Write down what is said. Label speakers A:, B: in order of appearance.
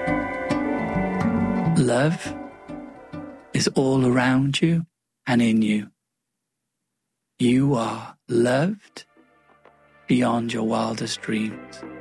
A: Love is all around you and in you. You are loved beyond your wildest dreams.